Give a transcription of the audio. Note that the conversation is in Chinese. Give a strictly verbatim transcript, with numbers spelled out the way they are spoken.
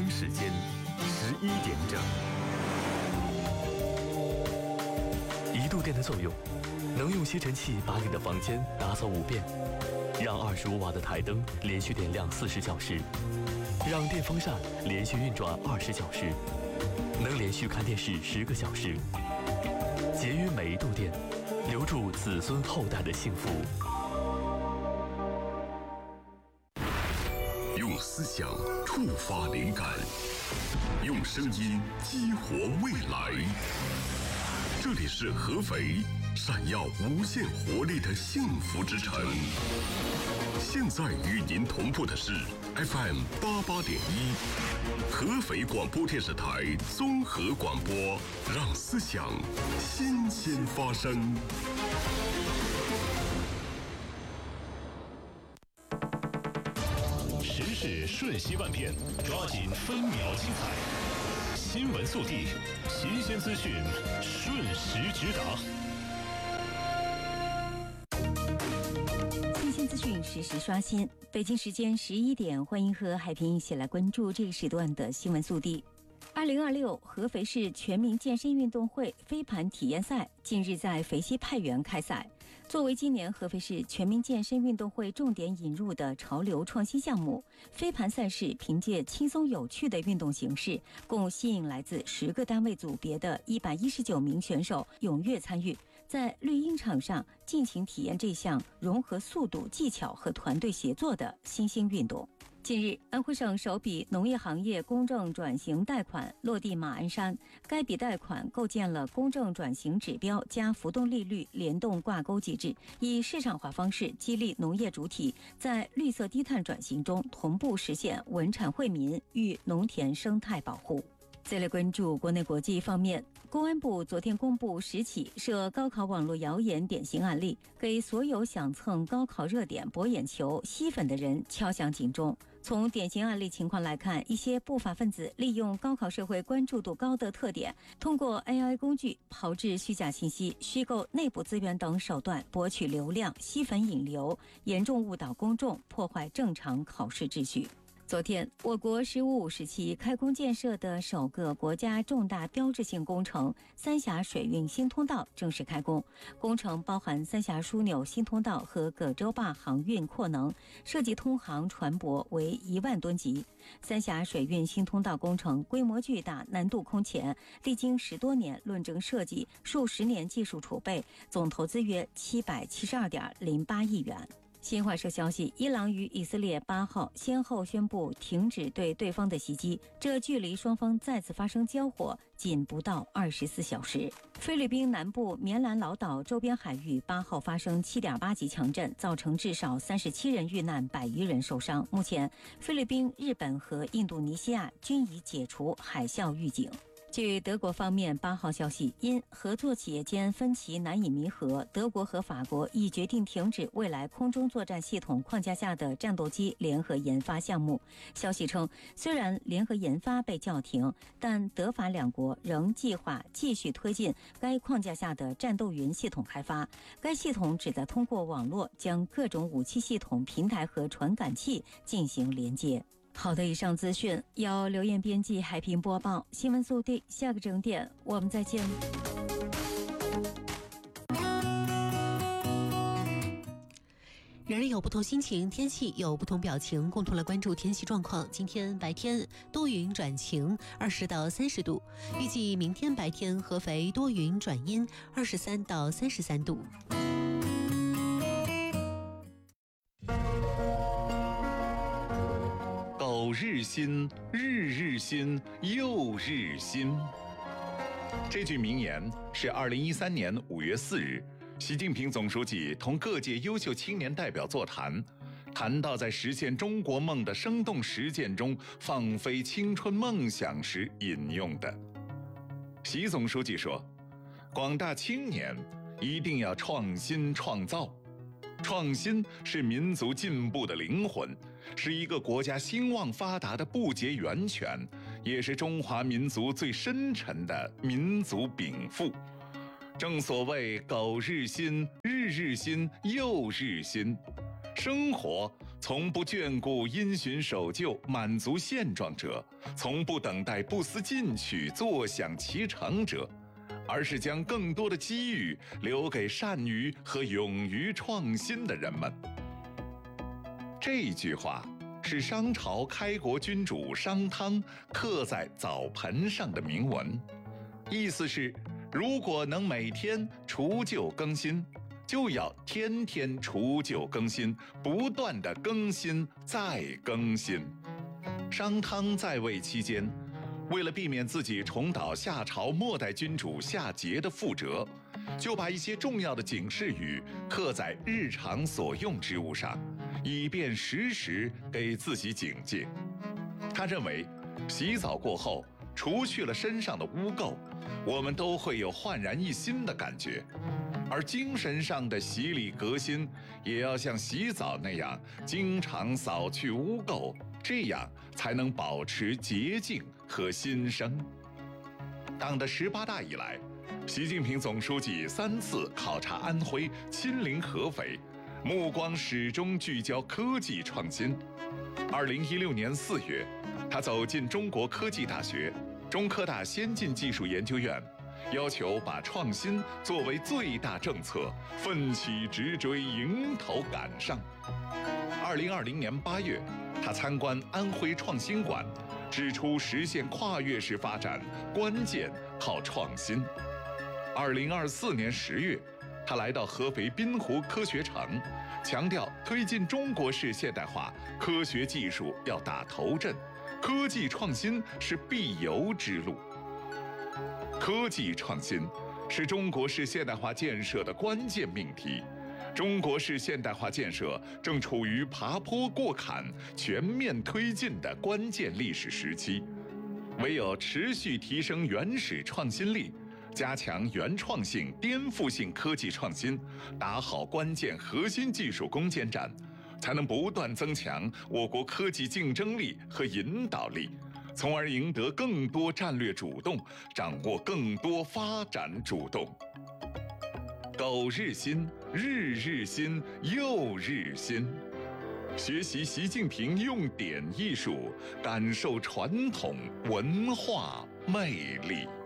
京时间十一点整。一度电的作用，能用吸尘器把你的房间打扫五遍，让二十五瓦的台灯连续点亮四十小时，让电风扇连续运转二十小时，能连续看电视十个小时。节约每一度电，留住子孙后代的幸福。 用思想触发灵感，用声音激活未来。这里是合肥，闪耀无限活力的幸福之城。现在与您同步的是 F M 八八点一，合肥广播电视台综合广播，让思想新鲜发生。 时事瞬息万变，抓紧分秒精彩。新闻速递，新鲜资讯，瞬时直达。 新鲜资讯实时刷新。北京时间十一点，欢迎和海平一起来关注这个时段的新闻速递。二零二六合肥市全民健身运动会飞盘体验赛近日在肥西派园开赛。作为今年合肥市全民健身运动会重点引入的潮流创新项目，飞盘赛事凭借轻松有趣的运动形式，共吸引来自十个单位组别的一百一十九名选手踊跃参与，在绿茵场上尽情体验这项融合速度、技巧和团队协作的新兴运动。近日，安徽省首笔农业行业公正转型贷款落地马鞍山。该笔贷款构建了公正转型指标加浮动利率联动挂钩机制，以市场化方式激励农业主体在绿色低碳转型中同步实现稳产惠民与农田生态保护。再来关注国内国际方面，公安部昨天公布十起涉高考网络谣言典型案例，给所有想蹭高考热点博眼球、吸粉的人敲响警钟。从典型案例情况来看，一些不法分子利用高考社会关注度高的特点，通过 A I 工具炮制虚假信息、虚构内部资源等手段博取流量、吸粉引流，严重误导公众，破坏正常考试秩序。昨天，我国“十五五”时期开工建设的首个国家重大标志性工程三峡水运新通道正式开工。工程包含三峡枢纽新通道和葛洲坝航运扩能，涉及通航船舶为一万吨级。三峡水运新通道工程规模巨大，难度空前，历经十多年论证设计，数十年技术储备，总投资约七百七十二点零八亿元。新华社消息，伊朗与以色列八号先后宣布停止对对方的袭击，这距离双方再次发生交火仅不到二十四小时。菲律宾南部棉兰老岛周边海域八号发生 七点八 级强震，造成至少三十七人遇难，百余人受伤。目前，菲律宾、日本和印度尼西亚均已解除海啸预警。据德国方面八号消息，因合作企业间分歧难以弥合，德国和法国已决定停止未来空中作战系统框架下的战斗机联合研发项目。消息称，虽然联合研发被叫停，但德法两国仍计划继续推进该框架下的战斗云系统开发。该系统旨在通过网络将各种武器系统、平台和传感器进行连接。好的，以上资讯由刘艳编辑，海平播报。新闻速递，下个整点我们再见。 人人有不同心情，天气有不同表情，共同来关注天气状况。今天白天多云转晴，二十到三十度。预计明天白天合肥多云转阴，二十三到三十三度。 苟日新，日日新，又日新。这句名言是二零一三年五月四日，习近平总书记同各界优秀青年代表座谈，谈到在实现中国梦的生动实践中放飞青春梦想时引用的。习总书记说，广大青年一定要创新创造。创新是民族进步的灵魂，是一个国家兴旺发达的不竭源泉，也是中华民族最深沉的民族禀赋。正所谓苟日新，日日新，又日新。生活从不眷顾因循守旧、满足现状者，从不等待不思进取、坐享其成者，而是将更多的机遇留给善于和勇于创新的人们。这句话是商朝开国君主商汤刻在澡盆上的铭文，意思是，如果能每天除旧更新，就要天天除旧更新，不断的更新再更新。商汤在位期间，为了避免自己重蹈夏朝末代君主夏桀的覆辙，就把一些重要的警示语刻在日常所用之物上，以便时时给自己警戒。他认为，洗澡过后，除去了身上的污垢，我们都会有焕然一新的感觉。而精神上的洗礼革新，也要像洗澡那样，经常扫去污垢，这样才能保持洁净和新生。党的十八大以来，习近平总书记三次考察安徽，亲临合肥，目光始终聚焦科技创新。二零一六年四月，他走进中国科技大学、中科大先进技术研究院，要求把创新作为最大政策，奋起直追，迎头赶上。二零二零年八月，他参观安徽创新馆，指出实现跨越式发展关键靠创新。二零二四年十月，他来到合肥滨湖科学城，强调推进中国式现代化，科学技术要打头阵，科技创新是必由之路。科技创新是中国式现代化建设的关键命题。中国式现代化建设正处于爬坡过坎、全面推进的关键历史时期，唯有持续提升原始创新力，加强原创性、颠覆性科技创新，打好关键核心技术攻坚战，才能不断增强我国科技竞争力和引导力，从而赢得更多战略主动，掌握更多发展主动。苟日新，日日新，又日新。学习习近平用典艺术，感受传统文化魅力。